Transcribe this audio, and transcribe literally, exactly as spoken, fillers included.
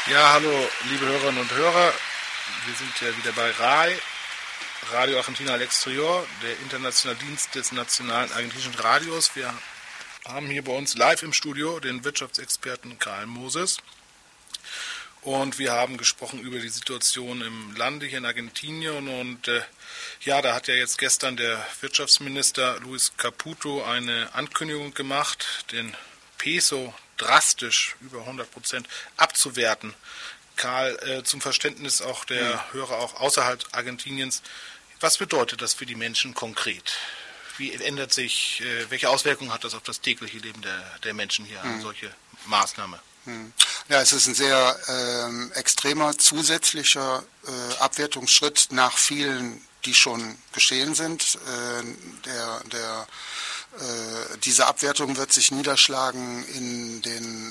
Ja, hallo, liebe Hörerinnen und Hörer. Wir sind ja wieder bei R A I, Radio Argentina al Exterior, der internationale Dienst des Nationalen Argentinischen Radios. Wir haben hier bei uns live im Studio den Wirtschaftsexperten Karl Moses. Und wir haben gesprochen über die Situation im Lande hier in Argentinien. Und äh, ja, da hat ja jetzt gestern der Wirtschaftsminister Luis Caputo eine Ankündigung gemacht, den Peso drastisch über hundert Prozent abzuwerten. Karl, äh, zum Verständnis auch der Hm. Hörer auch außerhalb Argentiniens, was bedeutet das für die Menschen konkret? Wie ändert sich, äh, welche Auswirkungen hat das auf das tägliche Leben der, der Menschen hier, eine Hm. solche Maßnahme? Hm. Ja, es ist ein sehr ähm, extremer zusätzlicher äh, Abwertungsschritt nach vielen, die schon geschehen sind. Äh, der, der, äh, diese Abwertung wird sich niederschlagen in den